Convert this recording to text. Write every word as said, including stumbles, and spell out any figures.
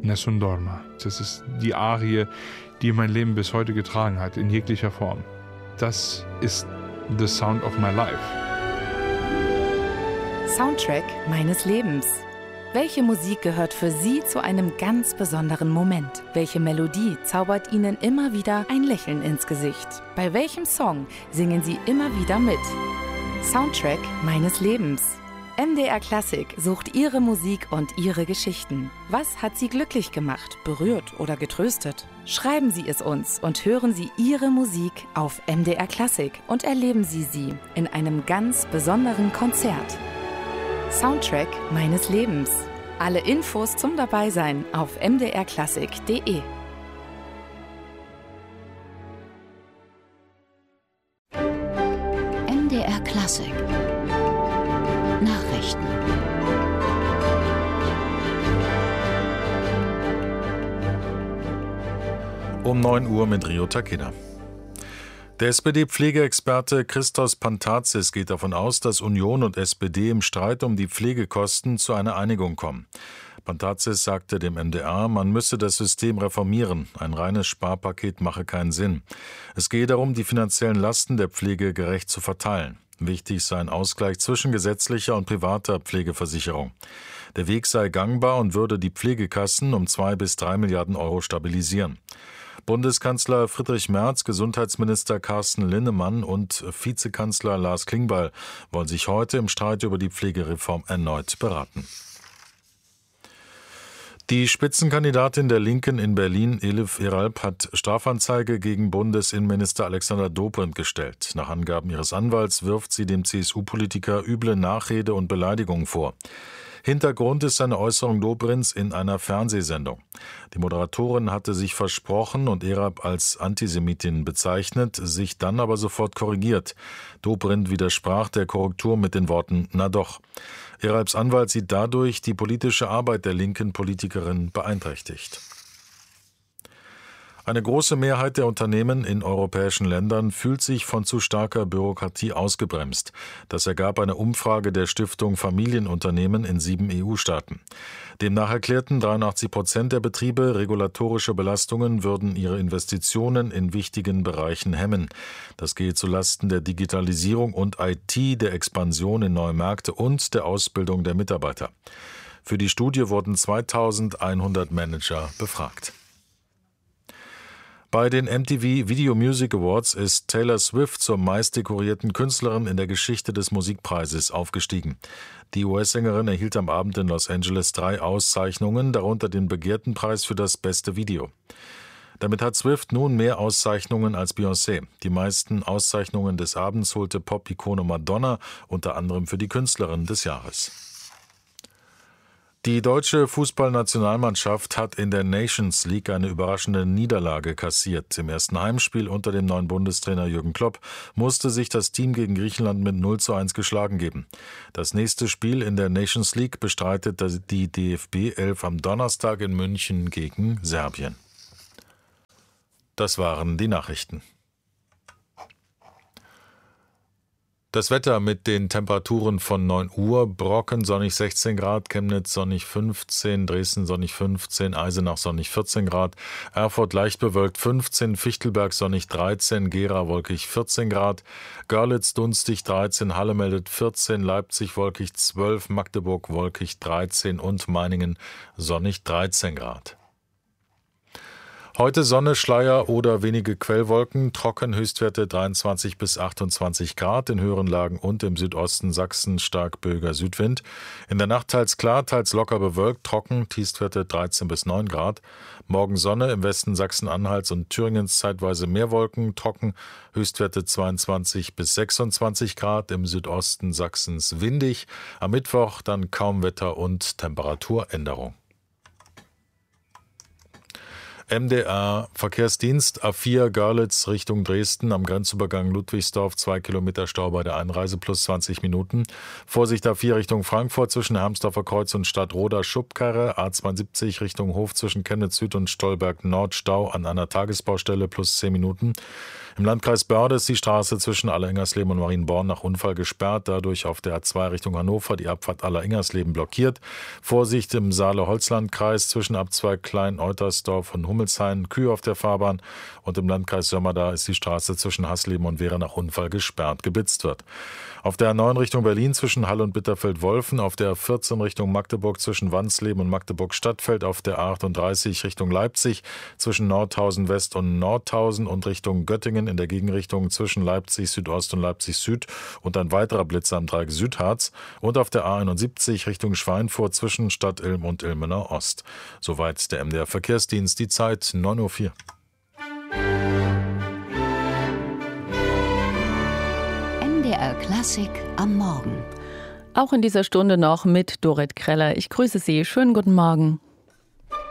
Nessun Dorma. Das ist die Arie, die mein Leben bis heute getragen hat, in jeglicher Form. Das ist the sound of my life. Soundtrack meines Lebens. Welche Musik gehört für Sie zu einem ganz besonderen Moment? Welche Melodie zaubert Ihnen immer wieder ein Lächeln ins Gesicht? Bei welchem Song singen Sie immer wieder mit? Soundtrack meines Lebens. M D R Klassik sucht Ihre Musik und Ihre Geschichten. Was hat Sie glücklich gemacht, berührt oder getröstet? Schreiben Sie es uns und hören Sie Ihre Musik auf M D R Klassik und erleben Sie sie in einem ganz besonderen Konzert. Soundtrack meines Lebens. Alle Infos zum Dabeisein auf m d r klassik punkt d e. M D R Klassik. Nachrichten. Um neun Uhr mit Rio Takeda. Der S P D-Pflegeexperte Christos Pantazis geht davon aus, dass Union und S P D im Streit um die Pflegekosten zu einer Einigung kommen. Pantazis sagte dem M D R, man müsse das System reformieren. Ein reines Sparpaket mache keinen Sinn. Es gehe darum, die finanziellen Lasten der Pflege gerecht zu verteilen. Wichtig sei ein Ausgleich zwischen gesetzlicher und privater Pflegeversicherung. Der Weg sei gangbar und würde die Pflegekassen um zwei bis drei Milliarden Euro stabilisieren. Bundeskanzler Friedrich Merz, Gesundheitsminister Carsten Linnemann und Vizekanzler Lars Klingbeil wollen sich heute im Streit über die Pflegereform erneut beraten. Die Spitzenkandidatin der Linken in Berlin, Elif Eralp, hat Strafanzeige gegen Bundesinnenminister Alexander Dobrindt gestellt. Nach Angaben ihres Anwalts wirft sie dem C S U-Politiker üble Nachrede und Beleidigungen vor. Hintergrund ist eine Äußerung Dobrindts in einer Fernsehsendung. Die Moderatorin hatte sich versprochen und Eralp als Antisemitin bezeichnet, sich dann aber sofort korrigiert. Dobrindt widersprach der Korrektur mit den Worten »na doch«. Eralps Anwalt sieht dadurch die politische Arbeit der linken Politikerin beeinträchtigt. Eine große Mehrheit der Unternehmen in europäischen Ländern fühlt sich von zu starker Bürokratie ausgebremst. Das ergab eine Umfrage der Stiftung Familienunternehmen in sieben E U-Staaten. Demnach erklärten dreiundachtzig Prozent der Betriebe, regulatorische Belastungen würden ihre Investitionen in wichtigen Bereichen hemmen. Das gehe zulasten der Digitalisierung und I T, der Expansion in neue Märkte und der Ausbildung der Mitarbeiter. Für die Studie wurden zweitausendeinhundert Manager befragt. Bei den M T V Video Music Awards ist Taylor Swift zur meistdekorierten Künstlerin in der Geschichte des Musikpreises aufgestiegen. Die U S-Sängerin erhielt am Abend in Los Angeles drei Auszeichnungen, darunter den begehrten Preis für das beste Video. Damit hat Swift nun mehr Auszeichnungen als Beyoncé. Die meisten Auszeichnungen des Abends holte Pop-Ikone Madonna, unter anderem für die Künstlerin des Jahres. Die deutsche Fußballnationalmannschaft hat in der Nations League eine überraschende Niederlage kassiert. Im ersten Heimspiel unter dem neuen Bundestrainer Jürgen Klopp musste sich das Team gegen Griechenland mit null zu eins geschlagen geben. Das nächste Spiel in der Nations League bestreitet die D F B elf am Donnerstag in München gegen Serbien. Das waren die Nachrichten. Das Wetter mit den Temperaturen von neun Uhr, Brocken sonnig sechzehn Grad, Chemnitz sonnig fünfzehn, Dresden sonnig fünfzehn, Eisenach sonnig vierzehn Grad, Erfurt leicht bewölkt fünfzehn, Fichtelberg sonnig dreizehn, Gera wolkig vierzehn Grad, Görlitz dunstig dreizehn, Halle meldet vierzehn, Leipzig wolkig zwölf, Magdeburg wolkig dreizehn und Meiningen sonnig dreizehn Grad. Heute Sonne, Schleier oder wenige Quellwolken, trocken, Höchstwerte dreiundzwanzig bis achtundzwanzig Grad, in höheren Lagen und im Südosten Sachsen stark böiger Südwind. In der Nacht teils klar, teils locker bewölkt, trocken, Tiefstwerte dreizehn bis neun Grad. Morgen Sonne, im Westen Sachsen-Anhalts und Thüringens zeitweise mehr Wolken, trocken, Höchstwerte zweiundzwanzig bis sechsundzwanzig Grad, im Südosten Sachsens windig. Am Mittwoch dann kaum Wetter und Temperaturänderung. M D R Verkehrsdienst A vier Görlitz Richtung Dresden am Grenzübergang Ludwigsdorf, zwei Kilometer Stau bei der Einreise plus zwanzig Minuten. Vorsicht A vier Richtung Frankfurt zwischen Hermsdorfer Kreuz und Stadtroda Schubkarre. A zweiundsiebzig Richtung Hof zwischen Chemnitz Süd und Stolberg Nord Stau an einer Tagesbaustelle plus zehn Minuten. Im Landkreis Börde ist die Straße zwischen Allerengersleben und Marienborn nach Unfall gesperrt. Dadurch auf der A zwei Richtung Hannover die Abfahrt Allerengersleben blockiert. Vorsicht im Saale-Holzland-Kreis zwischen Abzweig Klein-Eutersdorf und Hummelshain, Kühe auf der Fahrbahn. Und im Landkreis Sömmerda ist die Straße zwischen Hasleben und Weera nach Unfall gesperrt. Gebitzt wird. Auf der A neun Richtung Berlin zwischen Halle und Bitterfeld-Wolfen. Auf der A vierzehn Richtung Magdeburg zwischen Wansleben und Magdeburg-Stadtfeld. Auf der A achtunddreißig Richtung Leipzig zwischen Nordhausen West und Nordhausen und Richtung Göttingen in der Gegenrichtung zwischen Leipzig Südost und Leipzig Süd und ein weiterer Blitzer am Dreieck Südharz und auf der A einundsiebzig Richtung Schweinfurt zwischen Stadt Ilm und Ilmenau Ost. Soweit der M D R Verkehrsdienst, die Zeit neun Uhr vier. M D R Klassik am Morgen. Auch in dieser Stunde noch mit Dorit Kreller. Ich grüße Sie. Schönen guten Morgen.